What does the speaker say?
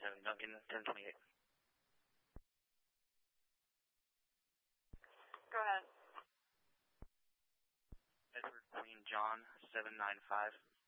727 Duncan, 1028. Go ahead. Edward Queen John, 795.